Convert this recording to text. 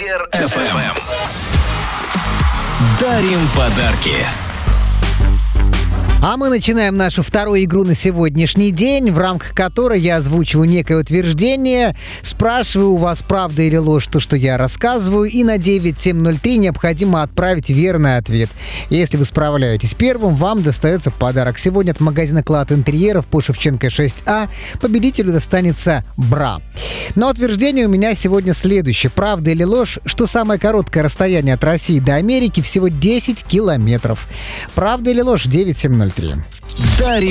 Лидер FM. Дарим подарки. А мы начинаем нашу вторую игру на сегодняшний день, в рамках которой я озвучиваю некое утверждение, спрашиваю у вас, правда или ложь то, что я рассказываю, и на 9703 необходимо отправить верный ответ. Если вы справляетесь первым, вам достается подарок. Сегодня от магазина «Клад интерьеров» по Шевченко 6А победителю достанется бра. Но утверждение у меня сегодня следующее. Правда или ложь, что самое короткое расстояние от России до Америки всего 10 километров? Правда или ложь? 9703. Дарим